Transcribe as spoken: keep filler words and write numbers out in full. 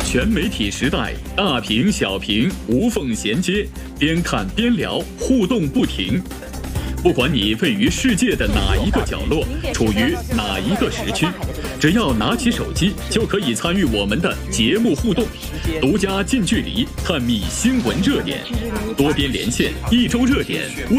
全媒体时代，大屏小屏无缝衔接，边看边聊，互动不停。不管你位于世界的哪一个角落，处于哪一个时区，只要拿起手机，就可以参与我们的节目互动，独家近距离探秘新闻热点，多边连线，一周热点。